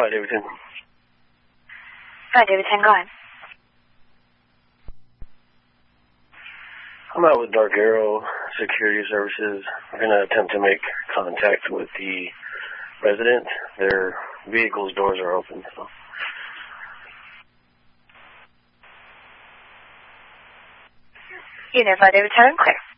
Hi, Davidson. Hi, Davidson. Go ahead. I'm out with Dark Arrow Security Services. We're going to attempt to make contact with the resident. Their vehicle's doors are open. So. Unified Davidson, clear.